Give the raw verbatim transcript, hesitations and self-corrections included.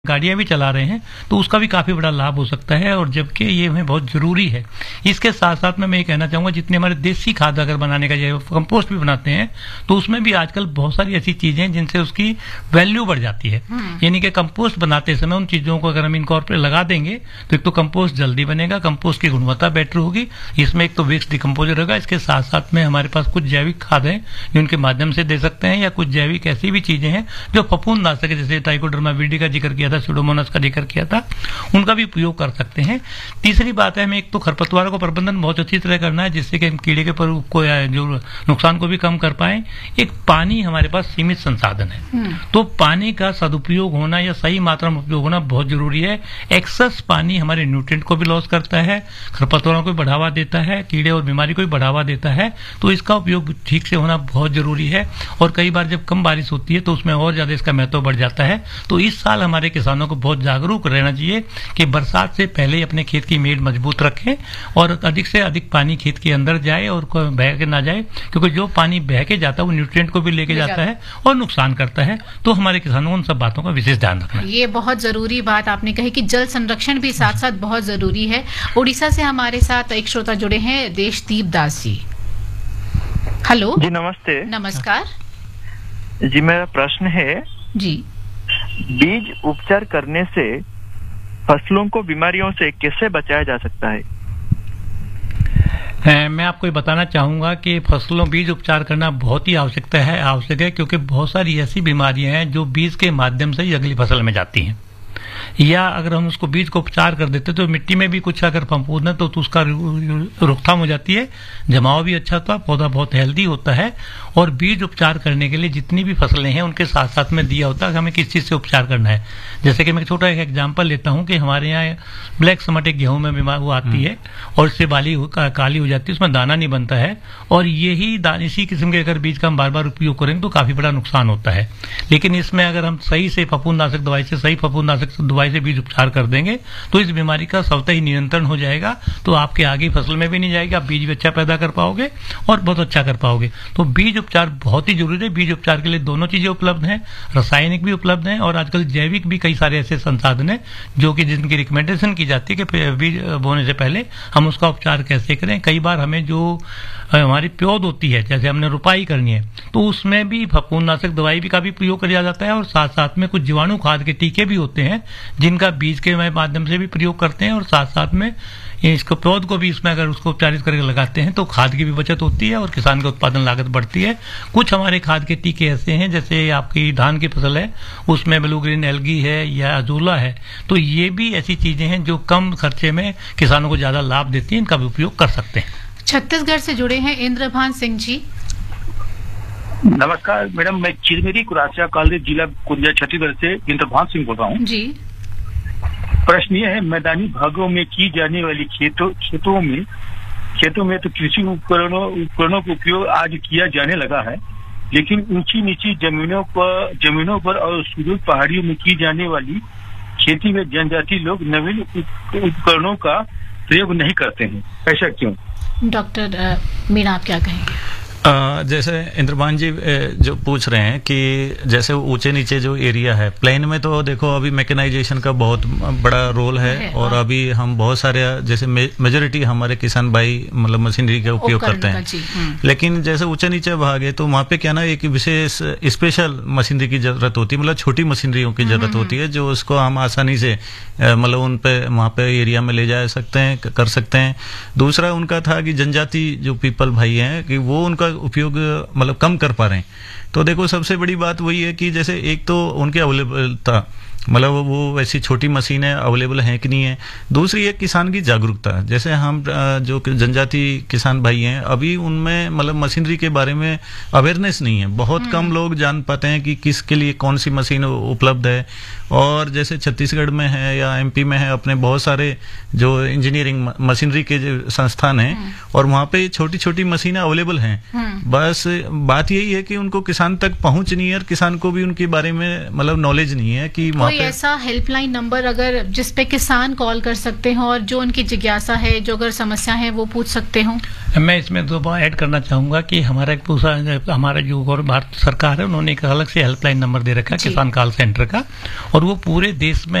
गाड़ियां भी चला रहे हैं तो उसका भी काफी बड़ा लाभ हो सकता है, और जबकि ये हमें बहुत जरूरी है। इसके साथ साथ में मैं ये कहना चाहूंगा, जितने हमारे देसी खाद अगर बनाने का जो कंपोस्ट भी बनाते हैं तो उसमें भी आजकल बहुत सारी ऐसी चीजें हैं जिनसे उसकी वैल्यू बढ़ जाती है। यानी कि कंपोस्ट बनाते समय उन चीजों को अगर हम इनकॉर्पोरेट लगा देंगे तो एक तो कंपोस्ट जल्दी बनेगा, कंपोस्ट की गुणवत्ता बेटर होगी, इसमें एक तो वेस्ट डिकम्पोजर होगा। इसके साथ साथ में हमारे पास कुछ जैविक खाद है जो उनके माध्यम से दे सकते हैं, या कुछ जैविक ऐसी भी चीजें हैं जो फफूंद नाशक है, जैसे ट्राइकोडर्मा विरिडी का जिक्र किया था, सुडोमोनास का जिक्र किया था, उनका भी उपयोग कर सकते हैं। तीसरी बात है, हमें एक तो खरपतवारों का प्रबंधन बहुत अच्छी तरह करना है जिससे कि हम कीड़े के प्रकोप को या जो नुकसान को भी कम कर पाए। एक पानी हमारे पास सीमित संसाधन है, तो पानी का सदुपयोग होना या सही मात्रा में उपयोग होना बहुत जरूरी है। एक्सेस पानी हमारे न्यूट्रिएंट को भी लॉस करता है, खरपतवारों को भी बढ़ावा देता है, कीड़े और बीमारी को भी बढ़ावा देता है, तो इसका उपयोग ठीक से होना बहुत जरूरी है। और कई बार जब कम बारिश होती है तो उसमें और ज्यादा इसका महत्व बढ़ जाता है। तो इस साल हमारे किसानों को बहुत जागरूक रहना चाहिए कि बरसात से पहले ही अपने खेत की मेड़ मजबूत रखें और अधिक से अधिक पानी खेत के अंदर जाए और बह के ना जाए, क्योंकि जो पानी बह के जाता है वो न्यूट्रिएंट को भी लेके जाता है और नुकसान करता है। तो हमारे किसानों को उन सब बातों का विशेष ध्यान रखना है। ये बहुत जरूरी बात आपने कही कि जल संरक्षण भी साथ साथ बहुत जरूरी है। उड़ीसा से हमारे साथ एक श्रोता जुड़े हैं, देशदीप दास जी। हेलो जी, नमस्ते। नमस्कार जी, मेरा प्रश्न है जी, बीज उपचार करने से फसलों को बीमारियों से कैसे बचाया जा सकता है? है, मैं आपको ये बताना चाहूंगा कि फसलों बीज उपचार करना बहुत ही आवश्यकता है आवश्यक है क्योंकि बहुत सारी ऐसी बीमारियां हैं जो बीज के माध्यम से ही अगली फसल में जाती हैं, या अगर हम उसको बीज को उपचार कर देते तो मिट्टी में भी कुछ अगर फफूंद है तो, तो उसका रोकथाम हो जाती है, जमाव भी अच्छा होता है, पौधा बहुत हेल्दी होता है। और बीज उपचार करने के लिए जितनी भी फसलें हैं उनके साथ साथ में दिया होता है हमें किस चीज से उपचार करना है। जैसे कि मैं छोटा एक एग्जांपल लेता हूं कि हमारे यहाँ ब्लैक समट एक गेहूं में बीमार वो आती है और इससे बाली का, काली हो जाती है, उसमें दाना नहीं बनता है, और यही इसी किस्म के अगर बीज का हम बार बार उपयोग करेंगे तो काफी बड़ा नुकसान होता है। लेकिन इसमें अगर हम सही से फफूंदनाशक दवाई से सही फफूंदनाशक दवाई से बीज उपचार कर देंगे तो इस बीमारी का स्वतः ही नियंत्रण हो जाएगा, तो आपके आगे फसल में भी नहीं जाएगी, आप बीज भी अच्छा पैदा कर पाओगे और बहुत अच्छा कर पाओगे। तो बीज उपचार बहुत ही जरूरी है। बीज उपचार के लिए दोनों चीजें उपलब्ध हैं, रासायनिक भी उपलब्ध हैं और आजकल जैविक भी कई सारे ऐसे संसाधन हैं जो कि जिनकी रिकमेंडेशन की जाती है कि बीज बोने से पहले हम उसका उपचार कैसे करें। कई बार हमें जो हमारी प्योद होती है, जैसे हमने रुपाई करनी है तो उसमें भी फफूंदनाशक दवाई भी का भी प्रयोग किया जाता है, और साथ साथ में कुछ जीवाणु खाद के टीके भी होते हैं जिनका बीज के माध्यम से भी प्रयोग करते हैं, और साथ साथ में इसको पौध को भी इसमें अगर उसको उपचारित करके लगाते हैं तो खाद की भी बचत होती है और किसान की उत्पादन लागत बढ़ती है। कुछ हमारे खाद के टीके ऐसे हैं, जैसे आपकी धान की फसल है उसमें ब्लू ग्रीन एल्गी है या अजूला है, तो ये भी ऐसी चीजें हैं जो कम खर्चे में किसानों को ज्यादा लाभ देती हैं, इनका भी उपयोग कर सकते हैं। छत्तीसगढ़ से जुड़े हैं इंद्रभान सिंह जी। नमस्कार मैडम, मैं चिरमिरी कुरासिया कॉलेज जिला कुरिया छत्तीसगढ़ से इंद्रभान सिंह बोल रहा हूँ जी। प्रश्न ये है, मैदानी भागों में की जाने वाली खेतों खेतों में खेतों में तो कृषि उपकरणों उपकरणों का उपयोग आज किया जाने लगा है, लेकिन ऊंची नीची जमीनों पर जमीनों पर और सुदूर पहाड़ियों में की जाने वाली खेती में जनजाति लोग नवीन उपकरणों का प्रयोग नहीं करते हैं, ऐसा क्यों? डॉक्टर मीणा, आप क्या कहेंगे? आ, जैसे इंद्रभान जी जो पूछ रहे हैं कि जैसे ऊंचे नीचे जो एरिया है प्लेन में, तो देखो अभी मैकेनाइजेशन का बहुत बड़ा रोल है, है और अभी हम बहुत सारे जैसे मेजोरिटी हमारे किसान भाई मतलब मशीनरी का उपयोग करते हैं, लेकिन जैसे ऊंचे नीचे भाग है तो वहाँ पे क्या ना एक विशेष स्पेशल मशीनरी की जरूरत होती है, मतलब छोटी मशीनरियों की जरूरत होती है जो उसको हम आसानी से मतलब उन पे वहाँ पे एरिया में ले जा सकते हैं, कर सकते हैं। दूसरा उनका था कि जनजाति जो पीपल भाई हैं कि वो उनका उपयोग मतलब कम कर पा रहे हैं, तो देखो सबसे बड़ी बात वही है कि जैसे एक तो उनकी अवेलेबलता, मतलब वो वैसी छोटी मशीनें अवेलेबल हैं कि नहीं है। दूसरी एक किसान की जागरूकता, जैसे हम जो जनजाति किसान भाई हैं अभी उनमें मतलब मशीनरी के बारे में अवेयरनेस नहीं है, बहुत कम लोग जान पाते हैं कि किसके लिए कौन सी मशीन उपलब्ध है। और जैसे छत्तीसगढ़ में है या एमपी में है अपने बहुत सारे जो इंजीनियरिंग मशीनरी के जो संस्थान हैं और वहाँ पे छोटी छोटी मशीनें अवेलेबल हैं, बस बात यही है कि उनको किसान तक पहुंच नहीं है और किसान को भी उनके बारे में मतलब नॉलेज नहीं है कि कोई ऐसा हेल्पलाइन नंबर अगर जिस पे किसान कॉल कर सकते हो और जो उनकी जिज्ञासा है, जो अगर समस्या है वो पूछ सकते हो? मैं इसमें दो बार ऐड करना चाहूंगा कि हमारा एक दूसरा हमारा जो भारत सरकार है उन्होंने एक अलग से हेल्पलाइन नंबर दे रखा है किसान कॉल सेंटर का, और वो पूरे देश में